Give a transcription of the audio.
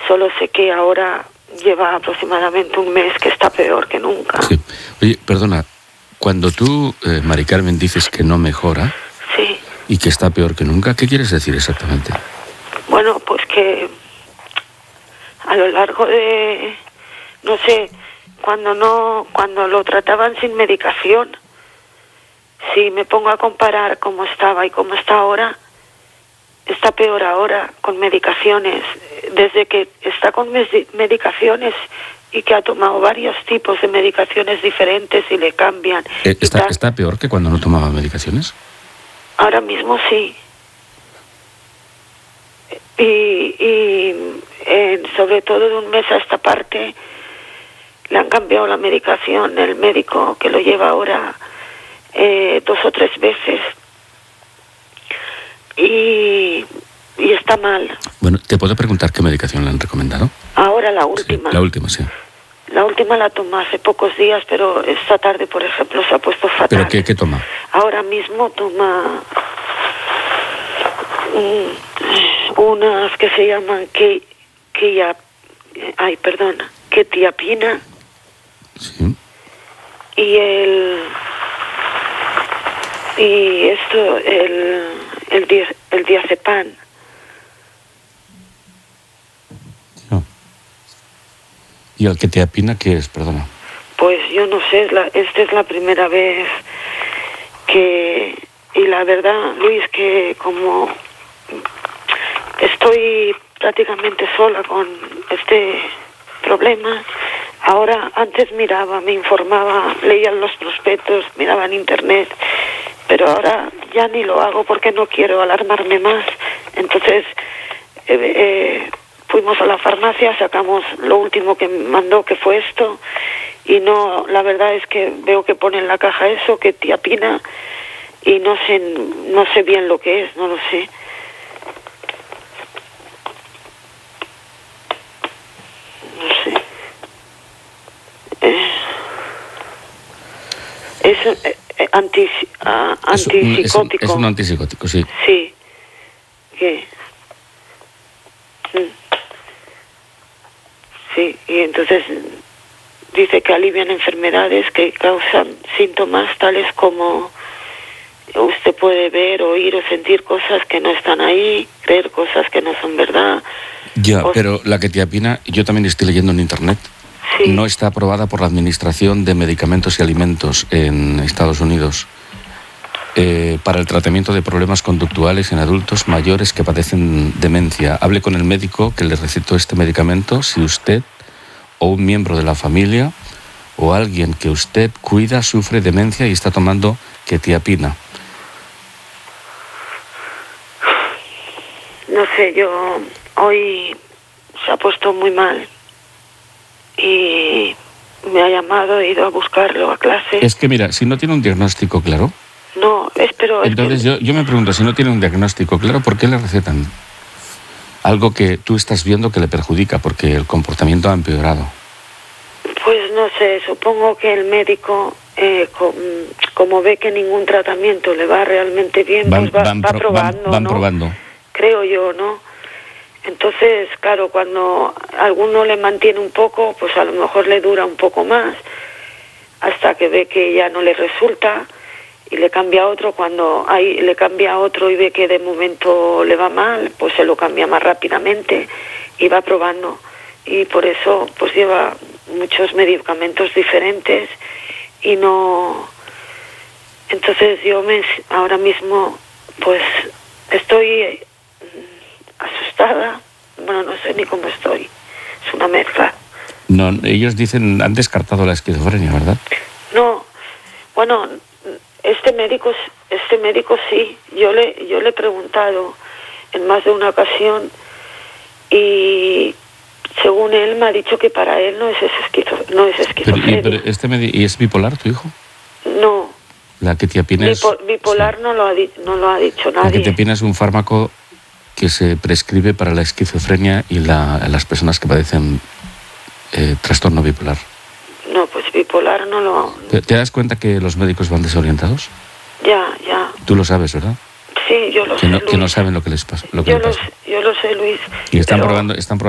Solo sé que ahora lleva aproximadamente un mes que está peor que nunca. Sí. Oye, perdona, cuando tú, Mari Carmen, dices que no mejora Sí. y que está peor que nunca, ¿qué quieres decir exactamente? Bueno, pues que a lo largo de, no sé, cuando lo trataban sin medicación, si me pongo a comparar cómo estaba y cómo está ahora, está peor ahora con medicaciones. Desde que está con medicaciones y que ha tomado varios tipos de medicaciones diferentes y le cambian. ¿Está peor que cuando no tomaba medicaciones? Ahora mismo sí. Y sobre todo de un mes a esta parte le han cambiado la medicación. El médico que lo lleva ahora 2 o 3 veces y está mal. Bueno, ¿te puedo preguntar qué medicación le han recomendado? Ahora la última. Sí, la última, sí. La última la tomó hace pocos días, pero esta tarde, por ejemplo, se ha puesto fatal. ¿Pero qué toma? Ahora mismo toma unas que se llaman quetiapina. Sí. El diazepam. No. ¿Y el quetiapina qué es, perdona? Pues yo no sé, esta es la primera vez que... Y la verdad, Luis, que como estoy prácticamente sola con este problema, ahora antes miraba, me informaba, leía los prospectos, miraba en internet, pero ahora ya ni lo hago porque no quiero alarmarme más. Entonces fuimos a la farmacia, sacamos lo último que me mandó, que fue esto, y no, la verdad es que veo que pone en la caja eso, quetiapina, y no sé bien lo que es, no lo sé. No sé. Es antipsicótico. Es un antipsicótico, sí. Sí. ¿Qué? Sí, y entonces dice que alivian enfermedades que causan síntomas tales como usted puede ver, oír o sentir cosas que no están ahí, creer cosas que no son verdad. Ya, pero la quetiapina, yo también estoy leyendo en internet, sí. No está aprobada por la Administración de Medicamentos y Alimentos en Estados Unidos para el tratamiento de problemas conductuales en adultos mayores que padecen demencia. Hable con el médico que le recetó este medicamento si usted o un miembro de la familia o alguien que usted cuida sufre demencia y está tomando quetiapina. No sé, yo hoy se ha puesto muy mal y me ha llamado, he ido a buscarlo a clase. Es que mira, si no tiene un diagnóstico claro... No, pero... Entonces yo me pregunto, si no tiene un diagnóstico claro, ¿por qué le recetan algo que tú estás viendo que le perjudica? Porque el comportamiento ha empeorado. Pues no sé, supongo que el médico, como ve que ningún tratamiento le va realmente bien, pues va probando, van ¿no? probando. Creo yo, ¿no? Entonces, claro, cuando alguno le mantiene un poco, pues a lo mejor le dura un poco más, hasta que ve que ya no le resulta y le cambia otro. Cuando le cambia otro y ve que de momento le va mal, pues se lo cambia más rápidamente y va probando. Y por eso pues lleva muchos medicamentos diferentes y no... Entonces yo ahora mismo pues estoy asustada, bueno, no sé ni cómo estoy, es una mezcla. No, ellos dicen, han descartado la esquizofrenia, ¿verdad? No, bueno, este médico sí, yo le he preguntado en más de una ocasión y según él me ha dicho que para él no es esquizofrenia. Pero ¿y es bipolar tu hijo? No. La quetiapina es... Bipolar sí. no lo ha dicho nadie. La quetiapina es un fármaco que se prescribe para la esquizofrenia y las personas que padecen trastorno bipolar. No, pues bipolar no lo... ¿Te das cuenta que los médicos van desorientados? Ya. Tú lo sabes, ¿verdad? Sí, yo lo sé, Luis. Que no saben lo que les pasa. Yo lo sé, Luis. Y están probando